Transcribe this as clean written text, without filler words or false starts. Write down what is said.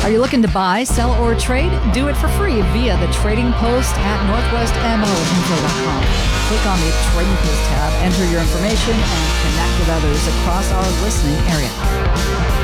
Are you looking to buy, sell, or trade? Do it for free via the Trading Post at northwestmmoinfo.com. Click on the Trading Post tab, enter your information, and connect with others across our listening area.